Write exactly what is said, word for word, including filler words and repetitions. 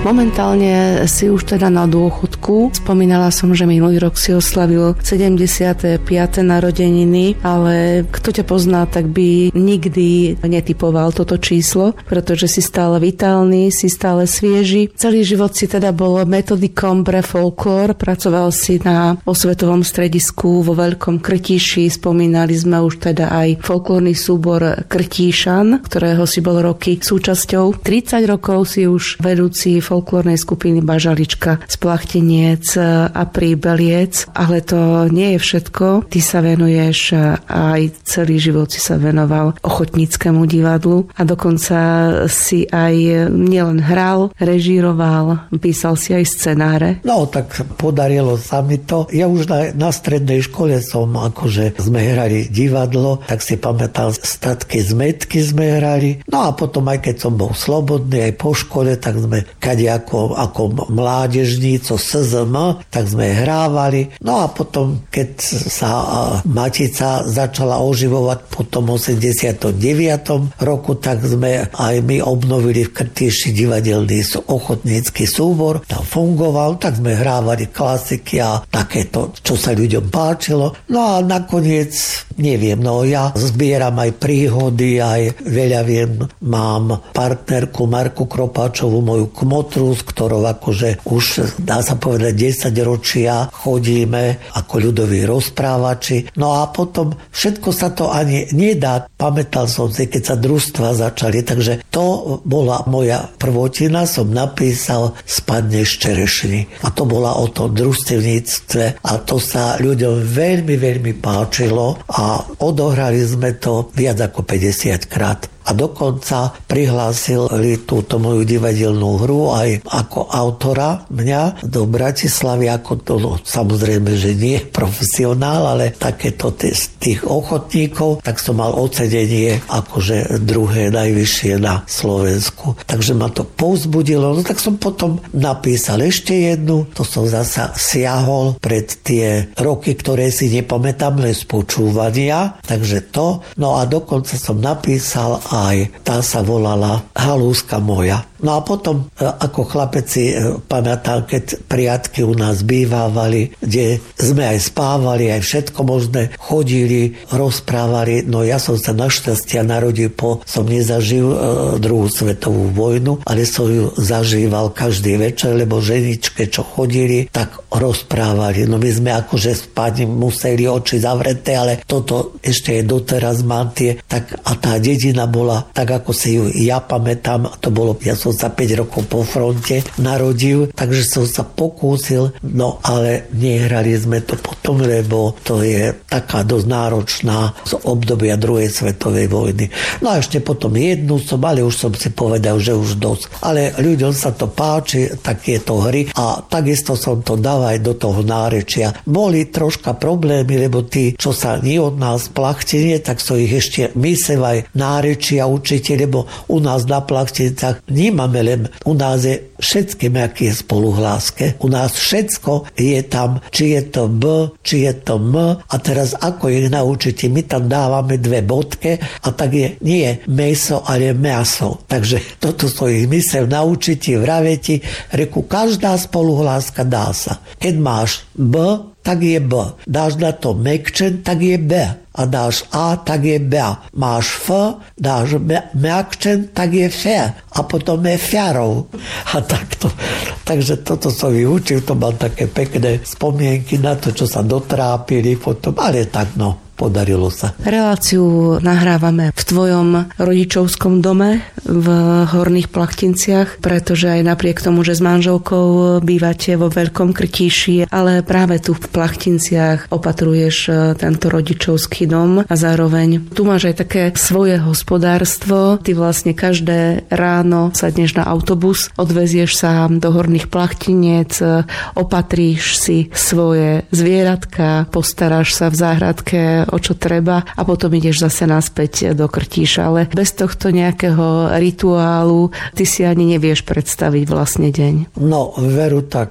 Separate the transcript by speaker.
Speaker 1: Momentálne si už teda na dôchodku. Spomínala som, že minulý rok si oslavil sedemdesiate piate narodeniny, ale kto ťa pozná, tak by nikdy netypoval toto číslo, pretože si stále vitálny, si stále svieži. Celý život si teda bol metodikom pre folklór, pracoval si na osvetovom stredisku vo Veľkom Krtíši, spomínali sme už teda aj folklórny súbor Krtíšan, ktorého si bol roky súčasťou. tridsať rokov si už vedúci folklórnej skupiny Bažalička z Plachteniec a Príbeliec, ale to nie je všetko. Ty sa venuješ aj celý život si sa venoval ochotníckemu divadlu a dokonca si aj nielen hral, režíroval, písal si aj scenáre.
Speaker 2: No, tak podarilo sa mi to. Ja už na, na strednej škole som, akože sme hrali divadlo, tak si pamätám, statky zmetky sme hrali. No a potom, aj keď som bol slobodný, aj po škole, tak sme kade ako, ako mládežníco es zet em, tak sme hrávali. No a potom, keď sa Matica začala oživovať po tom osemdesiatom deviatom roku, tak sme aj my obnovili v Krtíši divadelný ochotnícky súbor. Tam fungoval, tak sme hrávali klasiky a takéto, čo sa ľuďom páčilo. No a nakoniec, neviem, no ja zbieram aj príhody, aj veľa viem, mám partnerku Marku Kropáčovú, moju kmotru, s ktorou akože už dá sa povedať desať ročia chodíme ako ľudoví rozprávači. No a potom všetko sa to ani nedá. Pamätal som si, keď sa družstva začali, takže to bola moja prvotina, som napísal Spadne z čerešny. A to bola o tom družstevníctve a to sa ľuďom veľmi, veľmi páčilo a odohrali sme to viac ako päťdesiat krát. A dokonca prihlásili túto moju divadelnú hru aj ako autora mňa do Bratislavy, ako to, no, samozrejme, že nie profesionál, ale takéto t- z tých ochotníkov, tak som mal ocenenie akože druhé najvyššie na Slovensku. Takže ma to povzbudilo, no tak som potom napísal ešte jednu, to som zasa siahol pred tie roky, ktoré si nepamätám len z počúvania, takže to, no a dokonca som napísal aj tá sa volala Halúska moja. No a potom, ako chlapec si pamätám, keď priatky u nás bývávali, kde sme aj spávali, aj všetko možné, chodili, rozprávali. No ja som sa našťastia narodil po, som nezažil e, druhú svetovú vojnu, ale som ju zažíval každý večer, lebo ženičke, čo chodili, tak rozprávali. No my sme akože spať museli oči zavreté, ale toto ešte je doteraz mám tie, tak a tá dedina bola, tak ako si ju ja pamätám, to bolo, ja som sa päť rokov po fronte narodil, takže som sa pokúsil, no ale nehrali sme to potom, lebo to je taká dosť náročná z obdobia druhej svetovej vojny. No a ešte potom jednu som, ale už som si povedal, že už dosť. Ale ľuďom sa to páči, takéto hry a takisto som to dal aj do toho nárečia. Boli troška problémy, lebo tí, čo sa nie od nás plachtenie, tak som ich ešte mysel aj nárečia určite, lebo u nás na Plachtenicách nemáme len, u nás je všetkým, aký je spoluhláske. U nás všetko je tam, či je to B, či je to M a teraz ako ich naučíte, my tam dávame dve bodke a tak je, nie je meso, ale meso. Takže toto som ich mysel naučiť, vraveti, reku, každá spoluhláska dá sa. Keď máš B, tak je B. Dáš na to mekčen, tak je B. A dáš A, tak je B. Máš F, dáš mekčen, tak je F. A potom je Fiarov. A takto. Takže toto som vyučil, to mal také pekné spomienky na to, čo sa dotrápili potom, ale tak no. Podarilo sa.
Speaker 1: Reláciu nahrávame v tvojom rodičovskom dome v Horných Plachtinciach, pretože aj napriek tomu, že s manželkou bývate vo Veľkom Krtíši, ale práve tu v Plachtinciach opatruješ tento rodičovský dom a zároveň tu máš aj také svoje hospodárstvo. Ty vlastne každé ráno sadneš na autobus, odvezieš sa do Horných Plachtiniec, opatríš si svoje zvieratka, postaráš sa v záhradke o čo treba a potom ideš zase naspäť do Krtíša. Ale bez tohto nejakého rituálu ty si ani nevieš predstaviť vlastne deň.
Speaker 2: No, veru tak.